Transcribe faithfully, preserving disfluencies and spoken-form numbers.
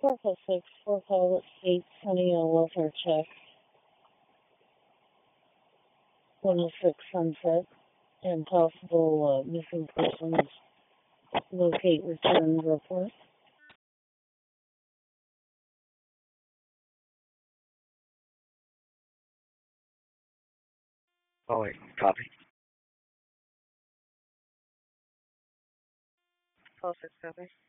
Oracle six, four call eight twenty on welfare check. one oh six Sunset. And possible uh, missing persons. Locate return report. Oh, wait. Copy. Call six, copy.